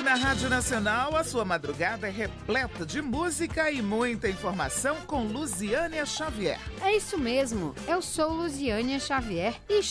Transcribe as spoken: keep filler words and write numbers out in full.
Aqui na Rádio Nacional, a sua madrugada é repleta de música e muita informação com Luziânia Xavier. É isso mesmo, eu sou Luziânia Xavier e